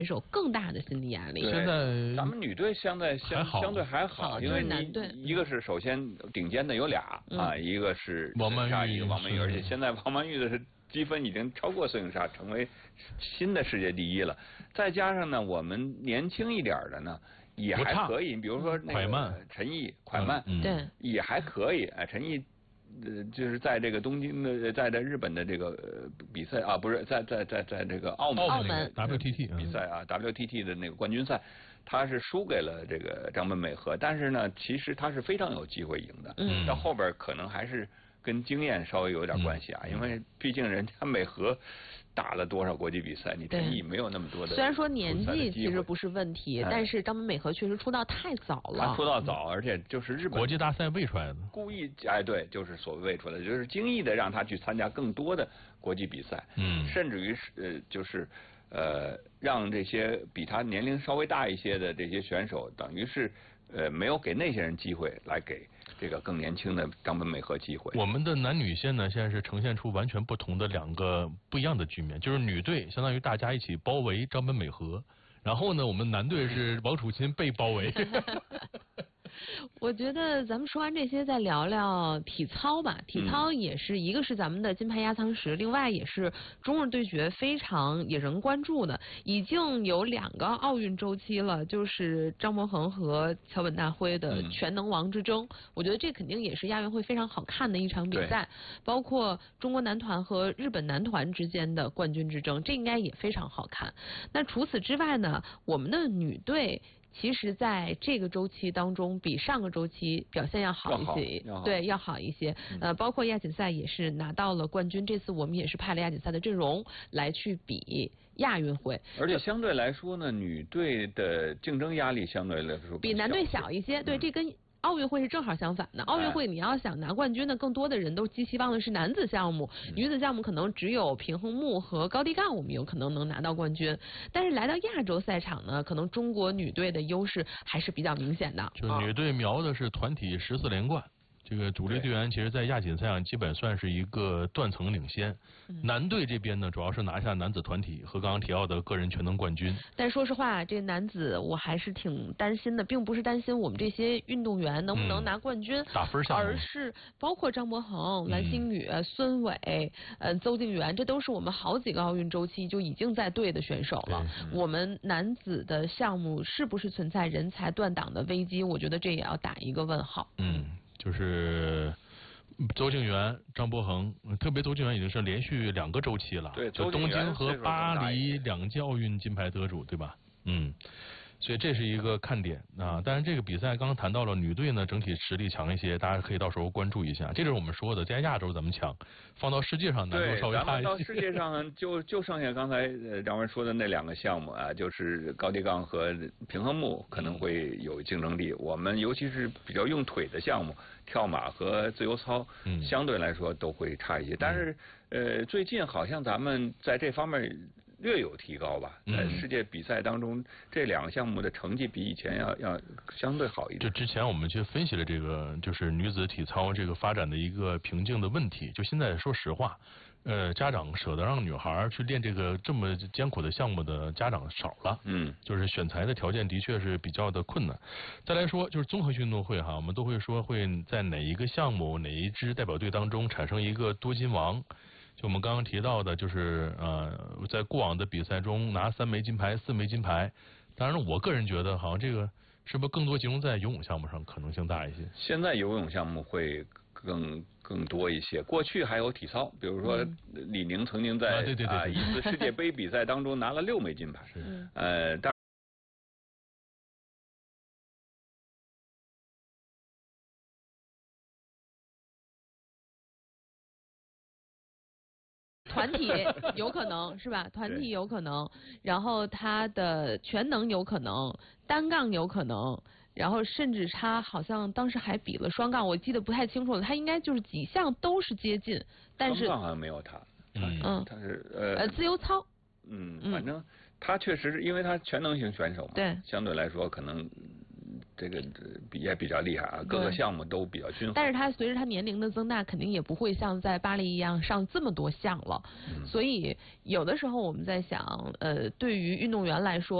手更大的心理压力。 现在咱们女队相对还好，因为一个是首先顶尖的有俩啊，一个是王曼玉， 一个王曼玉，而且现在王曼玉的积分已经超过孙颖莎，成为新的世界第一了。再加上呢，我们年轻一点的呢也还可以，比如说那个陈毅、蒯曼， 对， 也还可以。陈毅就是在这个东京的，在日本的这个比赛啊，不是在这个澳门 WTT 比赛啊 ，WTT 的那个冠军赛，他是输给了这个张本美和，但是呢，其实他是非常有机会赢的。到后边可能还是跟经验稍微有点关系啊，因为毕竟人家美和打了多少国际比赛，你陈毅没有那么多的。 虽然说年纪其实不是问题，但是张本美和确实出道太早了。 他出道早，而且就是日本国际大赛喂出来的， 故意对，就是所谓喂出来的，就是精意的让他去参加更多的国际比赛，甚至于就是让这些比他年龄稍微大一些的这些选手，等于是没有给那些人机会，来给这个更年轻的张本美和机会。 我们的男女线呢，现在是呈现出完全不同的两个不一样的局面，就是女队相当于大家一起包围张本美和，然后呢，我们男队是王楚钦被包围。 我觉得咱们说完这些，再聊聊体操吧。体操也是一个是咱们的金牌压舱石，另外也是中日对决非常引人关注的。已经有2个奥运周期了，就是张博恒和桥本大辉的全能王之争。我觉得这肯定也是亚运会非常好看的一场比赛，包括中国男团和日本男团之间的冠军之争，这应该也非常好看。那除此之外呢，我们的女队其实在这个周期当中比上个周期表现要好一些，对，要好一些。包括亚锦赛也是拿到了冠军，这次我们也是派了亚锦赛的阵容来去比亚运会。 而且相对来说呢，女队的竞争压力相对来说比男队小一些，对，这跟奥运会是正好相反的。奥运会你要想拿冠军的，更多的人都寄希望的是男子项目，女子项目可能只有平衡木和高低杠我们有可能能拿到冠军。但是来到亚洲赛场呢，可能中国女队的优势还是比较明显的。 就女队瞄的是团体14连冠。这个主力队员其实在亚锦赛上基本算是一个断层领先。男队这边呢，主要是拿下男子团体和刚刚提到的个人全能冠军。 但说实话，这男子我还是挺担心的，并不是担心我们这些运动员能不能拿冠军， 打分项目， 而是包括张博恒、蓝星宇、孙伟、邹敬园，这都是我们好几个奥运周期就已经在队的选手了。我们男子的项目是不是存在人才断档的危机？我觉得这也要打一个问号。 就是邹敬园、张博恒，特别邹敬园已经是连续2个周期了， 对， 就东京和巴黎2届奥运金牌得主，对吧？所以这是一个看点啊。当然，这个比赛刚刚谈到了女队呢，整体实力强一些，大家可以到时候关注一下。这就是我们说的，在亚洲咱们强，放到世界上难度稍微大一些。 到世界上就剩下刚才张文说的那2个项目啊，就是高低杠和平衡木可能会有竞争力。我们尤其是比较用腿的项目，跳马和自由操，相对来说都会差一些。但是最近好像咱们在这方面略有提高吧，在世界比赛当中，这2个项目的成绩比以前要相对好一点。 就之前我们去分析了这个，就是女子体操这个发展的一个瓶颈的问题。就现在说实话，家长舍得让女孩去练这个这么艰苦的项目的家长少了。就是选材的条件的确是比较的困难。再来说，就是综合运动会哈，我们都会说会在哪一个项目、哪一支代表队当中产生一个多金王。就我们刚刚提到的，就是在过往的比赛中拿3枚金牌、4枚金牌。当然，我个人觉得好像这个是不是更多集中在游泳项目上可能性大一些？ 现在游泳项目会更多一些。过去还有体操，比如说李宁曾经在一次世界杯比赛当中拿了6枚金牌。 团体有可能是吧？团体有可能，然后他的全能有可能，单杠有可能，然后甚至他好像当时还比了双杠，我记得不太清楚了。他应该就是几项都是接近，但是双杠好像没有他。他是自由操。 反正他确实是因为他全能型选手嘛， 对， 相对来说可能这个也比较厉害啊，各个项目都比较均衡。 但是他随着他年龄的增大，肯定也不会像在巴黎一样上这么多项了。所以有的时候我们在想，对于运动员来说。